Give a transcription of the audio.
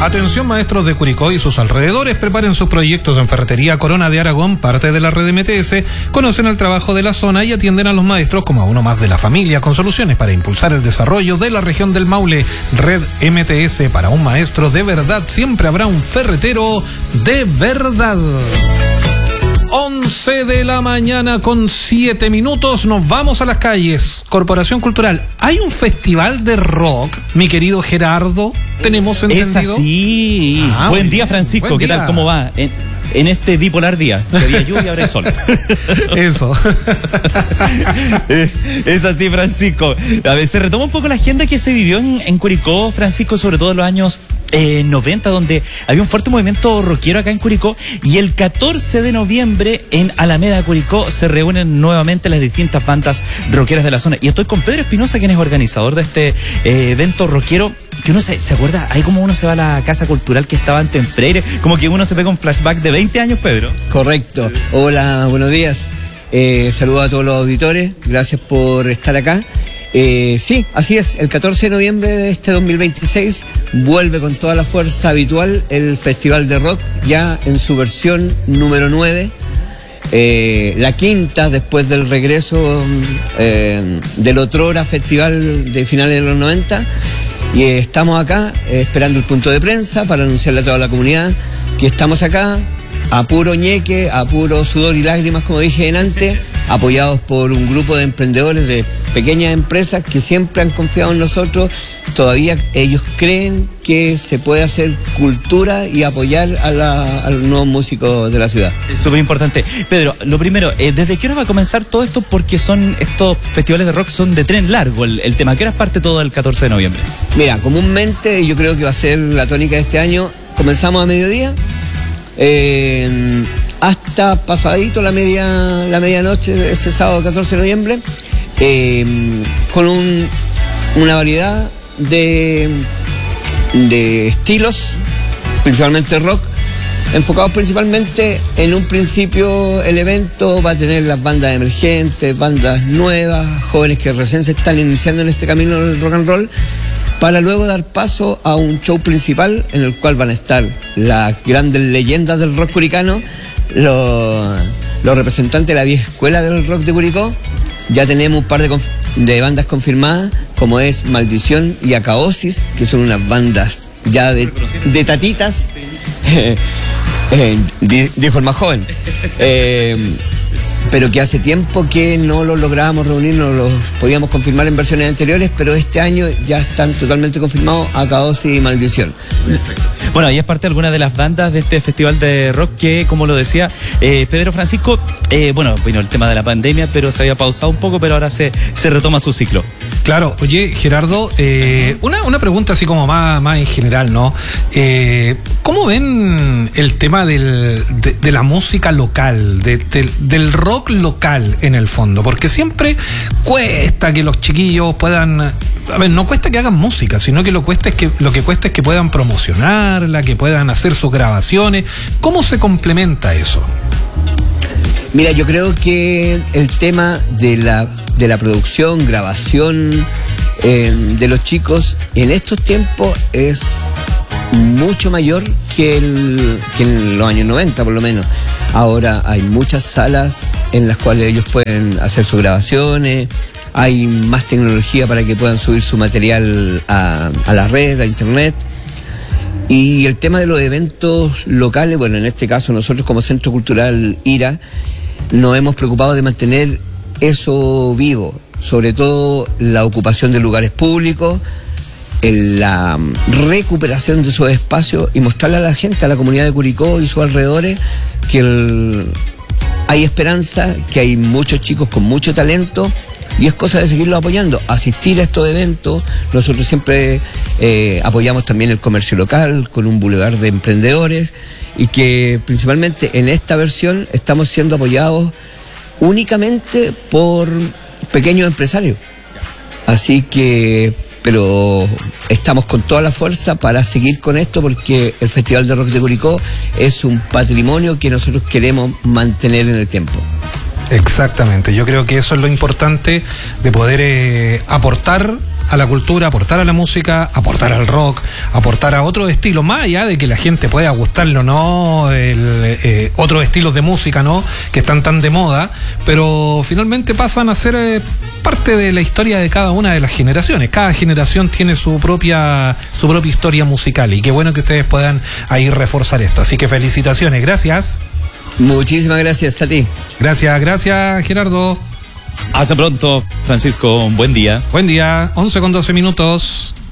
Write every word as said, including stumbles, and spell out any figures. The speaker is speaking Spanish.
Atención maestros de Curicó y sus alrededores, preparen sus proyectos en Ferretería Corona de Aragón, parte de la red M T S, conocen el trabajo de la zona y atienden a los maestros como a uno más de la familia, con soluciones para impulsar el desarrollo de la región del Maule. Red M T S, para un maestro de verdad siempre habrá un ferretero de verdad. once de la mañana con siete minutos, nos vamos a las calles. Corporación Cultural, ¿hay un festival de rock, mi querido Gerardo? ¿Tenemos entendido? Es así. Ah, buen día, Francisco. Buen ¿Qué día. tal? ¿Cómo va? En, en este bipolar día. Que había lluvia, ahora hay sol. Eso. Es así, Francisco. A ver, se retoma un poco la agenda que se vivió en, en Curicó, Francisco, sobre todo en los años Eh, noventa, donde había un fuerte movimiento rockero acá en Curicó, y el catorce de noviembre en Alameda, Curicó, se reúnen nuevamente las distintas bandas rockeras de la zona, y estoy con Pedro Espinosa, quien es organizador de este eh, evento rockero, que uno se, se acuerda, ahí como uno se va a la casa cultural que estaba antes en Freire, como que uno se pega un flashback de veinte años, Pedro. Correcto. Hola, buenos días. Eh, saludos a todos los auditores, gracias por estar acá. Eh, sí, así es, el catorce de noviembre de este dos mil veintiséis vuelve con toda la fuerza habitual el Festival de Rock, ya en su versión número nueve, eh, la quinta después del regreso eh, del otrora Festival de finales de los noventa, y eh, estamos acá eh, esperando el punto de prensa para anunciarle a toda la comunidad que estamos acá a puro ñeque, a puro sudor y lágrimas, como dije en antes, apoyados por un grupo de emprendedores de pequeñas empresas que siempre han confiado en nosotros. Todavía ellos creen que se puede hacer cultura y apoyar a, la, a los nuevos músicos de la ciudad. Es súper importante. Pedro, lo primero, eh, ¿desde qué hora va a comenzar todo esto? Porque son estos festivales de rock son de tren largo el, el tema. ¿Qué hora parte todo el catorce de noviembre? Mira, comúnmente yo creo que va a ser la tónica de este año. Comenzamos a mediodía, eh, hasta pasadito la media la medianoche de ese sábado catorce de noviembre, eh, con un, una variedad de, de estilos, principalmente rock, enfocados principalmente en un principio. El evento va a tener las bandas emergentes, bandas nuevas, jóvenes que recién se están iniciando en este camino del rock and roll, para luego dar paso a un show principal en el cual van a estar las grandes leyendas del rock curicano, los, los representantes de la vieja escuela del rock de Curicó. Ya tenemos un par de, de bandas confirmadas, como es Maldición y Acaosis, que son unas bandas ya de, de tatitas, eh, eh, dijo el más joven, eh, pero que hace tiempo que no los lográbamos reunir, no los podíamos confirmar en versiones anteriores, pero este año ya están totalmente confirmados Acaosis y Maldición. Perfecto. Bueno, ahí es parte de alguna de las bandas de este festival de rock que, como lo decía eh, Pedro Francisco, eh, bueno, vino el tema de la pandemia, pero se había pausado un poco, pero ahora se, se retoma su ciclo. Claro. Oye, Gerardo, eh, una, una pregunta así como más, más en general, ¿no? Eh, ¿Cómo ven el tema del, de, de la música local, de, de, del rock local en el fondo? Porque siempre cuesta que los chiquillos puedan, a ver, no cuesta que hagan música, sino que lo cuesta es que lo que cuesta es que puedan promocionarla, que puedan hacer sus grabaciones. ¿Cómo se complementa eso? Mira, yo creo que el tema de la de la producción, grabación eh, de los chicos en estos tiempos es mucho mayor que, el, que en los años noventa, por lo menos. Ahora hay muchas salas en las cuales ellos pueden hacer sus grabaciones, hay más tecnología para que puedan subir su material a, a la red, a internet. Y el tema de los eventos locales, bueno, en este caso nosotros como Centro Cultural IRA nos hemos preocupado de mantener eso vivo, sobre todo la ocupación de lugares públicos, la recuperación de esos espacios y mostrarle a la gente, a la comunidad de Curicó y sus alrededores, que el, hay esperanza, que hay muchos chicos con mucho talento, y es cosa de seguirlos apoyando, asistir a estos eventos. Nosotros siempre eh, apoyamos también el comercio local con un boulevard de emprendedores, y que principalmente en esta versión estamos siendo apoyados únicamente por pequeños empresarios. Así que, pero estamos con toda la fuerza para seguir con esto, porque el Festival de Rock de Curicó es un patrimonio que nosotros queremos mantener en el tiempo. Exactamente, yo creo que eso es lo importante, de poder eh, aportar a la cultura, aportar a la música, aportar al rock, aportar a otros estilos, más allá de que la gente pueda gustarlo, ¿no? El, eh, otros estilos de música, ¿no? Que están tan de moda, pero finalmente pasan a ser eh, parte de la historia de cada una de las generaciones. Cada generación tiene su propia, su propia historia musical, y qué bueno que ustedes puedan ahí reforzar esto. Así que felicitaciones, gracias. Muchísimas gracias a ti. Gracias, gracias, Gerardo. Hasta pronto, Francisco, un buen día. Buen día, once con doce minutos.